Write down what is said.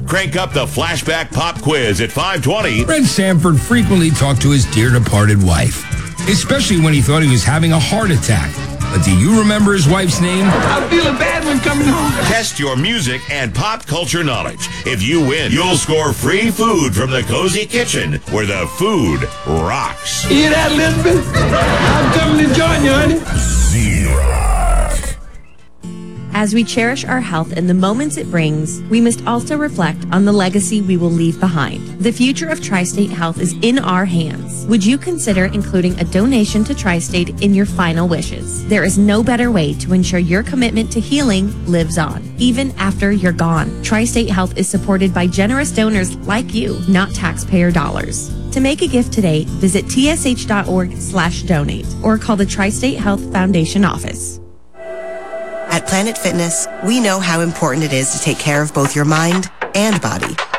Crank up the flashback pop quiz at 5:20. Fred Sanford frequently talked to his dear departed wife, especially when he thought he was having a heart attack. But do you remember his wife's name? I feel a bad one coming home. Test your music and pop culture knowledge. If you win, you'll score free food from the Cozy Kitchen, where the food rocks. Hear that, Elizabeth? I'm coming to join you, honey. As we cherish our health and the moments it brings, we must also reflect on the legacy we will leave behind. The future of Tri-State Health is in our hands. Would you consider including a donation to Tri-State in your final wishes? There is no better way to ensure your commitment to healing lives on, even after you're gone. Tri-State Health is supported by generous donors like you, not taxpayer dollars. To make a gift today, visit tsh.org/donate or call the Tri-State Health Foundation office. At Planet Fitness, we know how important it is to take care of both your mind and body.